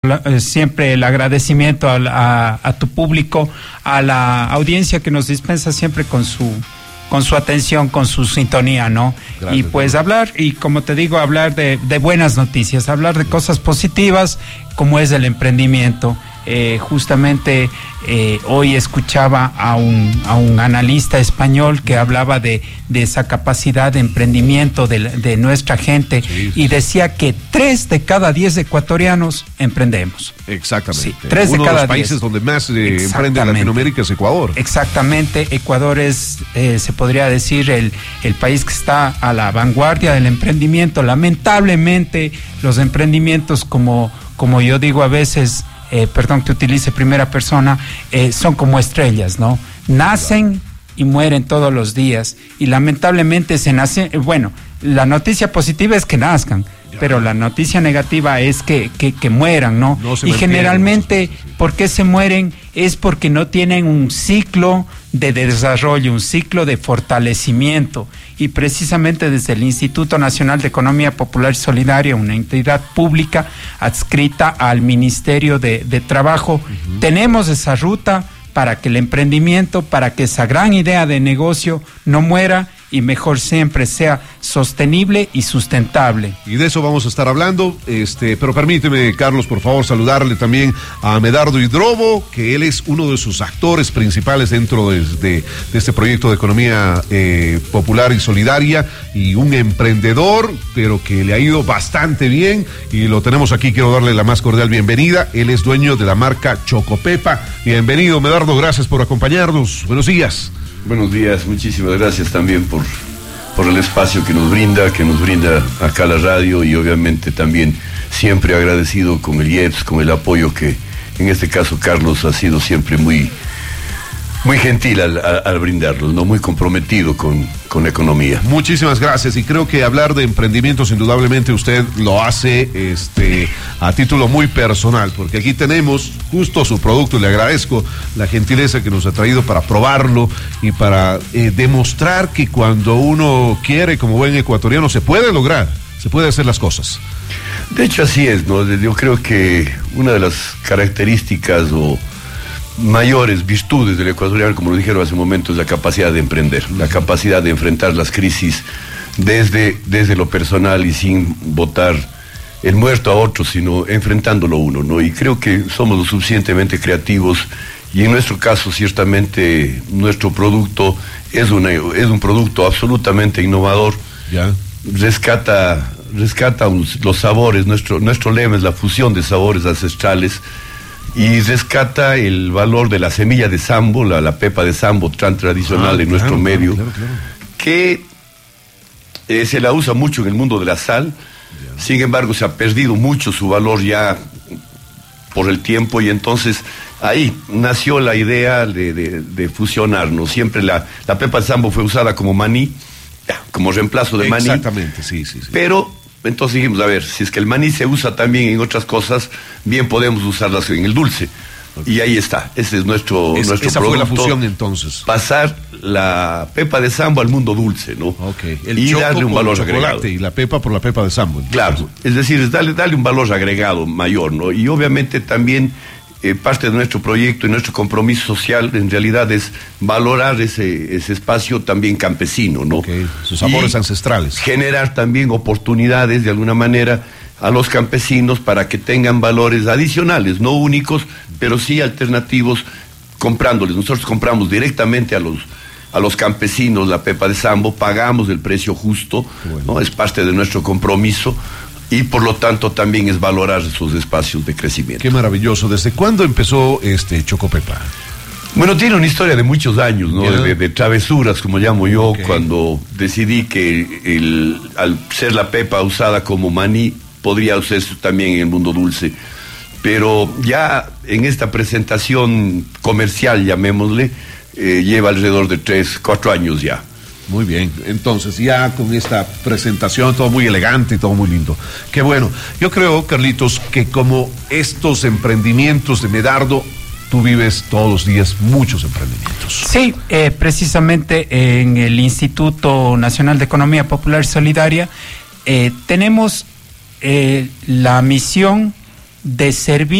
siempre el agradecimiento a tu público, a la audiencia que nos dispensa siempre con su atención, con su sintonía, ¿no? Gracias, y pues hablar, y como te digo, hablar de buenas noticias, hablar de cosas positivas, como es el emprendimiento. Justamente hoy escuchaba a un analista español que hablaba de esa capacidad de emprendimiento de nuestra gente, y decía que 3 de cada 10 ecuatorianos emprendemos. Exactamente. Sí, 3 de cada 10. Uno de los países donde más emprende en Latinoamérica es Ecuador. Exactamente. Ecuador es, se podría decir, el país que está a la vanguardia del emprendimiento. Lamentablemente, los emprendimientos, como yo digo a veces, perdón que utilice primera persona, son como estrellas, ¿no? Nacen y mueren todos los días, y lamentablemente bueno, la noticia positiva es que nazcan, pero la noticia negativa es que mueran, ¿no? Y generalmente, ¿por qué se mueren? Es porque no tienen un ciclo de desarrollo, un ciclo de fortalecimiento. Y precisamente desde el Instituto Nacional de Economía Popular y Solidaria, una entidad pública adscrita al Ministerio de Trabajo, tenemos esa ruta para que el emprendimiento, para que esa gran idea de negocio no muera, y mejor siempre sea sostenible y sustentable. Y de eso vamos a estar hablando, pero permíteme, Carlos, por favor, saludarle también a Medardo Hidrobo, que él es uno de sus actores principales dentro de este proyecto de economía popular y solidaria, y un emprendedor, pero que le ha ido bastante bien, y lo tenemos aquí. Quiero darle la más cordial bienvenida. Él es dueño de la marca Chocopepa. Bienvenido, Medardo, gracias por acompañarnos. Buenos días. Buenos días, muchísimas gracias también por el espacio que nos brinda acá la radio, y obviamente también siempre agradecido con el IEPS, con el apoyo que en este caso Carlos ha sido siempre muy gentil al brindarlos, ¿no? Muy comprometido con la economía. Muchísimas gracias, y creo que hablar de emprendimientos indudablemente usted lo hace a título muy personal, porque aquí tenemos justo su producto, y le agradezco la gentileza que nos ha traído para probarlo y para demostrar que cuando uno quiere, como buen ecuatoriano, se puede lograr, se puede hacer las cosas. De hecho así es, ¿no? Yo creo que una de las características o mayores virtudes del ecuatoriano, como lo dijeron hace un momento, es la capacidad de emprender, la capacidad de enfrentar las crisis desde lo personal y sin botar el muerto a otros, sino enfrentándolo uno, ¿no? Y creo que somos lo suficientemente creativos, y en nuestro caso ciertamente nuestro producto es un producto absolutamente innovador. Ya. Rescata los sabores. Nuestro lema es la fusión de sabores ancestrales, y rescata el valor de la semilla de sambo, la pepa de sambo tan tradicional en nuestro medio, que se la usa mucho en el mundo de la sal. Sin embargo, se ha perdido mucho su valor ya por el tiempo, y entonces ahí nació la idea de fusionarnos. Siempre la pepa de sambo fue usada como maní, como reemplazo de maní. Exactamente, sí. Pero entonces dijimos, a ver, si es que el maní se usa también en otras cosas, bien podemos usarlas en el dulce. Okay. Y ahí está, ese es nuestro esa producto. Fue la fusión entonces. Pasar la pepa de sambo al mundo dulce, ¿no? Okay. Y darle un valor agregado. Y la pepa por la pepa de sambo. Claro, es decir, es darle un valor agregado mayor, ¿no? Y obviamente también parte de nuestro proyecto y nuestro compromiso social en realidad es valorar ese espacio también campesino, ¿no? Okay. Sus sabores ancestrales. Generar también oportunidades de alguna manera a los campesinos para que tengan valores adicionales, no únicos, pero sí alternativos, comprándoles. Nosotros compramos directamente a los campesinos la pepa de sambo, pagamos el precio justo, bueno, ¿no? Es parte de nuestro compromiso. Y por lo tanto también es valorar esos espacios de crecimiento. Qué maravilloso. ¿Desde cuándo empezó Chocopepa? Bueno, tiene una historia de muchos años, ¿no? De travesuras, como llamo yo, cuando decidí que al ser la pepa usada como maní, podría usarse también en el mundo dulce. Pero ya en esta presentación comercial, llamémosle, lleva alrededor de 3-4 años ya. Muy bien, entonces ya con esta presentación todo muy elegante y todo muy lindo. Qué bueno. Yo creo, Carlitos, que como estos emprendimientos de Medardo, tú vives todos los días muchos emprendimientos. Sí, precisamente en el Instituto Nacional de Economía Popular y Solidaria tenemos la misión de servir